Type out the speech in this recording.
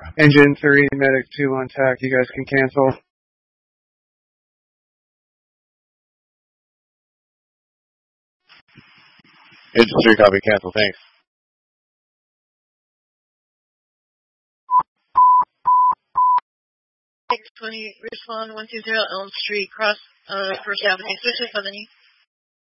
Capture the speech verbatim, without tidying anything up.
Engine three, Medic two on tack. You guys can cancel. Engine three, copy, cancel, thanks. six twenty, respond one two zero Elm Street, cross uh, First Avenue, switch to seventy.